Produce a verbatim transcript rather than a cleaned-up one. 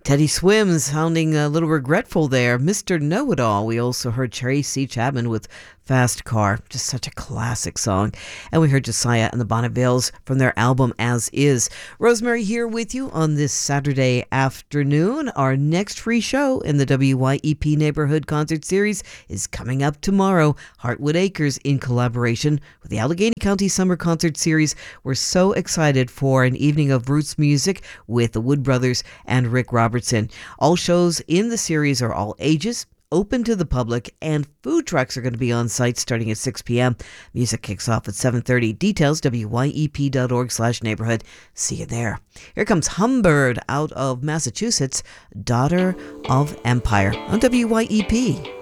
Teddy Swims sounding a little regretful there. Mister Know-It-All. We also heard Tracy Chapman with Fast Car. Just such a classic song. And we heard Josiah and the Bonneville's from their album As Is. Rosemary here with you on this Saturday afternoon. Our next free show in the W Y E P Neighborhood Concert Series is coming up tomorrow. Heartwood Acres in collaboration with the Allegheny County Summer Concert Series. We're so excited for an evening of roots music with the Wood Brothers and Rick Robertson. All shows in the series are all ages, open to the public, and food trucks are going to be on site starting at six p.m. Music kicks off at seven thirty. Details, W Y E P dot org slash neighborhood. See you there. Here comes Humbird out of Massachusetts, Daughter of Empire on W Y E P.